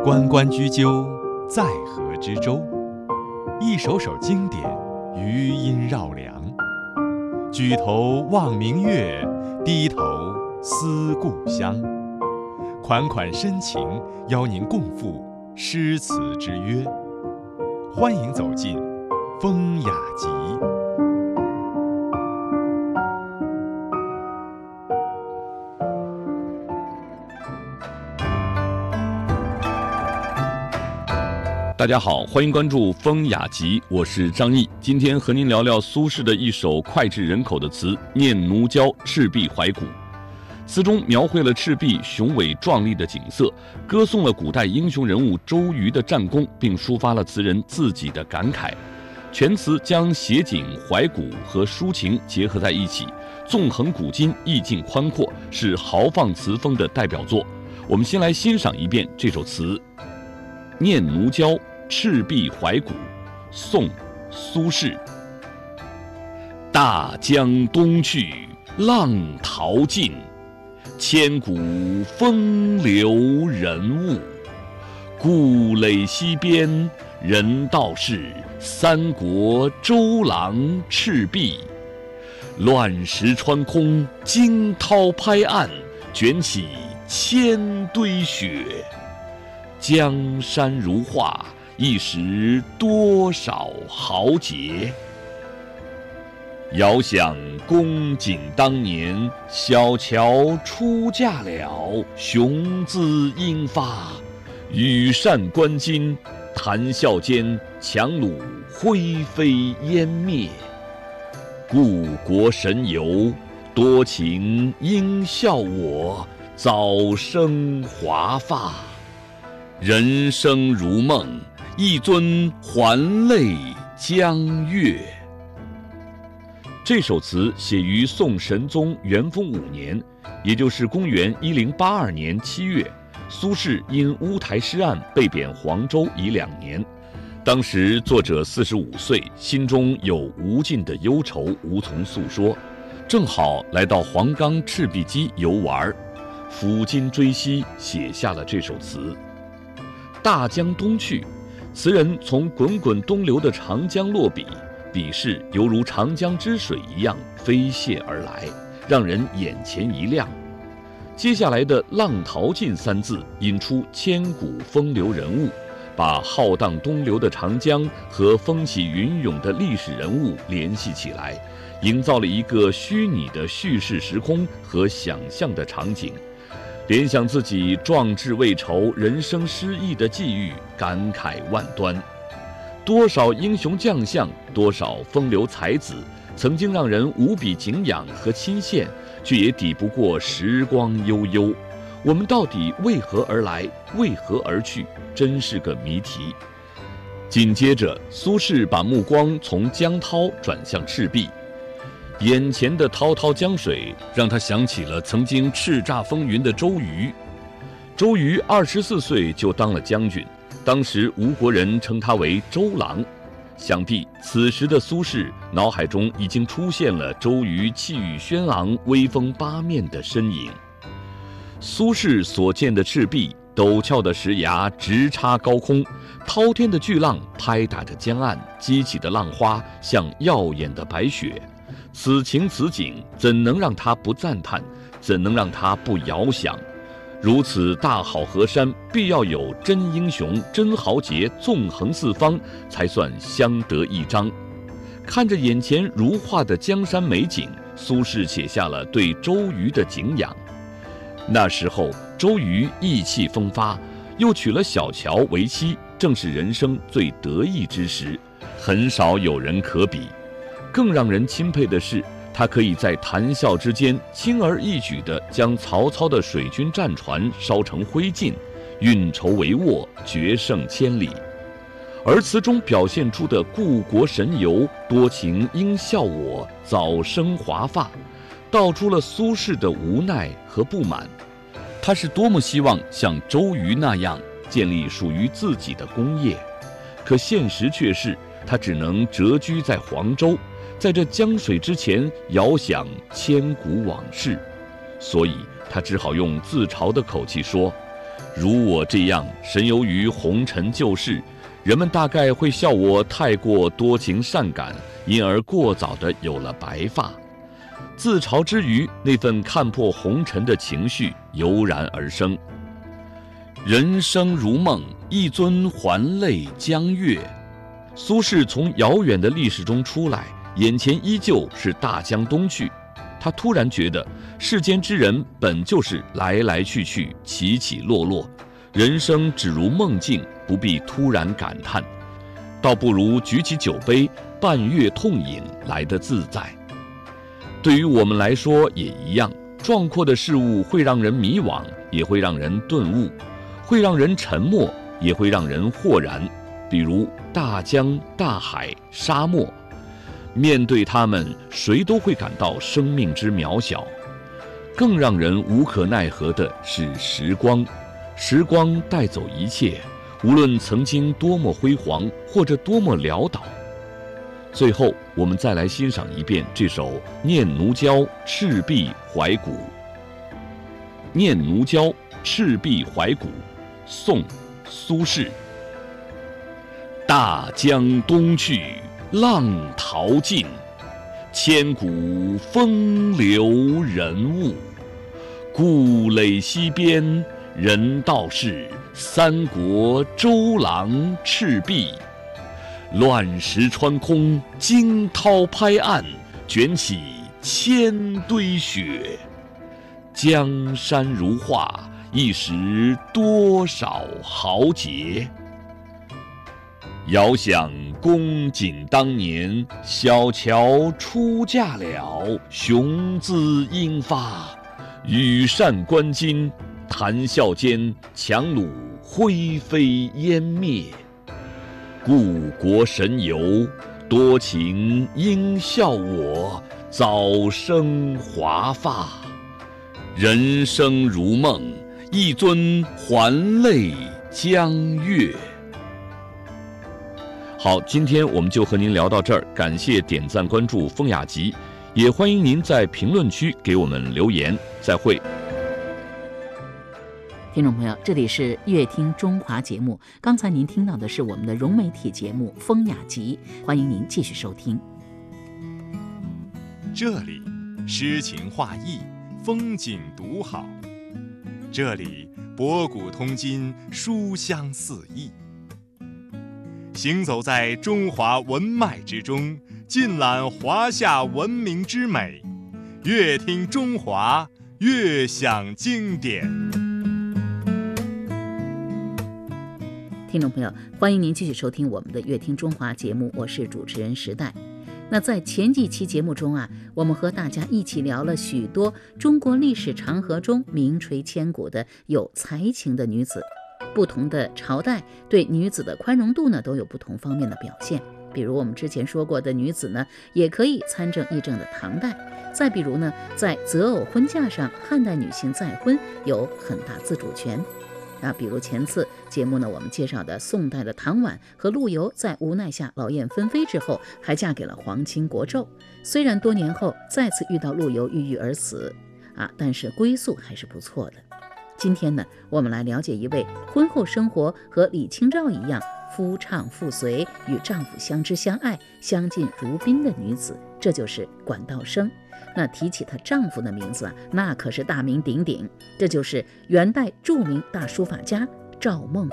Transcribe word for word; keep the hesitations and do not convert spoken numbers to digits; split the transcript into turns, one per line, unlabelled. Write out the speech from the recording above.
关关雎鸠，在河之洲。一首首经典，余音绕梁。举头望明月，低头思故乡。款款深情，邀您共赴诗词之约。欢迎走进风雅集。
大家好，欢迎关注风雅集，我是张毅。今天和您聊聊苏轼的一首脍炙人口的词《念奴娇·赤壁怀古》。词中描绘了赤壁雄伟壮丽的景色，歌颂了古代英雄人物周瑜的战功，并抒发了词人自己的感慨。全词将写景、怀古和抒情结合在一起，纵横古今，意境宽阔，是豪放词风的代表作。我们先来欣赏一遍这首词《念奴娇·赤壁怀古》，宋·苏轼。大江东去，浪淘尽，千古风流人物。故垒西边，人道是三国周郎赤壁。乱石穿空，惊涛拍岸，卷起千堆雪。江山如画，一时多少豪杰。遥想公瑾当年，小乔出嫁了，雄姿英发。羽扇纶巾，谈笑间，樯橹灰飞烟灭。故国神游，多情应笑我，早生华发。人生如梦，一尊还酹江月。这首词写于宋神宗元丰五年，也就是公元一零八二年七月。苏轼因乌台诗案被贬黄州已两年，当时作者四十五岁，心中有无尽的忧愁，无从诉说，正好来到黄冈赤壁矶游玩，抚今追昔，写下了这首词。大江东去，词人从滚滚东流的长江落笔，笔势犹如长江之水一样飞泻而来，让人眼前一亮。接下来的浪淘尽三字引出千古风流人物，把浩荡东流的长江和风起云涌的历史人物联系起来，营造了一个虚拟的叙事时空和想象的场景。联想自己壮志未酬、人生失意的际遇，感慨万端。多少英雄将相，多少风流才子，曾经让人无比敬仰和钦羡，却也抵不过时光悠悠。我们到底为何而来，为何而去，真是个谜题。紧接着，苏轼把目光从江涛转向赤壁。眼前的滔滔江水让他想起了曾经叱咤风云的周瑜。周瑜二十四岁就当了将军，当时吴国人称他为周郎。想必此时的苏轼脑海中已经出现了周瑜气宇轩昂、威风八面的身影。苏轼所见的赤壁，陡峭的石崖直插高空，滔天的巨浪拍打着江岸，激起的浪花像耀眼的白雪。此情此景，怎能让他不赞叹？怎能让他不遥想？如此大好河山，必要有真英雄、真豪杰纵横四方，才算相得益彰。看着眼前如画的江山美景，苏轼写下了对周瑜的敬仰。那时候，周瑜意气风发，又娶了小乔为妻，正是人生最得意之时，很少有人可比。更让人钦佩的是，他可以在谈笑之间轻而易举地将曹操的水军战船烧成灰烬，运筹帷幄，决胜千里。而词中表现出的故国神游，多情应笑我，早生华发，道出了苏轼的无奈和不满。他是多么希望像周瑜那样建立属于自己的功业，可现实却是他只能谪居在黄州，在这江水之前遥想千古往事，所以他只好用自嘲的口气说：“ 如我这样神游于红尘旧事，人们大概会笑我太过多情善感，因而过早地有了白发。自嘲之余，那份看破红尘的情绪油然而生。人生如梦，一尊还酹江月。苏轼从遥远的历史中出来，眼前依旧是大江东去。他突然觉得，世间之人本就是来来去去，起起落落，人生只如梦境，不必突然感叹，倒不如举起酒杯，伴月痛饮来得自在。对于我们来说也一样，壮阔的事物会让人迷惘，也会让人顿悟，会让人沉默，也会让人豁然。比如大江、大海、沙漠，面对它们，谁都会感到生命之渺小。更让人无可奈何的是时光，时光带走一切，无论曾经多么辉煌，或者多么潦倒。最后，我们再来欣赏一遍这首《念奴娇·赤壁怀古》。《念奴娇·赤壁怀古》，宋·苏轼。大江东去，浪淘尽，千古风流人物。故垒西边，人道是三国周郎赤壁。乱石穿空，惊涛拍岸，卷起千堆雪。江山如画，一时多少豪杰。遥想公瑾当年，小乔出嫁了，雄姿英发，羽扇纶巾，谈笑间，樯橹灰飞烟灭。故国神游，多情应笑我，早生华发。人生如梦，一尊还酹江月。好，今天我们就和您聊到这儿，感谢点赞关注风雅集，也欢迎您在评论区给我们留言，再会。
听众朋友，这里是乐听中华节目，刚才您听到的是我们的融媒体节目风雅集，欢迎您继续收听。
这里诗情画意，风景独好，这里博古通今，书香四溢。行走在中华文脉之中，尽览华夏文明之美，越听中华，越享经典。
听众朋友，欢迎您继续收听我们的乐听中华节目，我是主持人时代。那在前几期节目中啊，我们和大家一起聊了许多中国历史长河中名垂千古的有才情的女子。不同的朝代对女子的宽容度呢，都有不同方面的表现。比如我们之前说过的女子呢，也可以参政议政的唐代。再比如呢，在择偶婚嫁上，汉代女性再婚有很大自主权。啊，比如前次节目呢，我们介绍的宋代的唐婉和陆游，在无奈下劳燕分飞之后，还嫁给了皇亲国胄。虽然多年后再次遇到陆游郁郁而死，啊，但是归宿还是不错的。今天呢，我们来了解一位婚后生活和李清照一样夫唱妇随，与丈夫相知相爱，相敬如宾的女子，这就是管道升。那提起她丈夫的名字啊，那可是大名鼎鼎，这就是元代著名大书法家赵孟頫。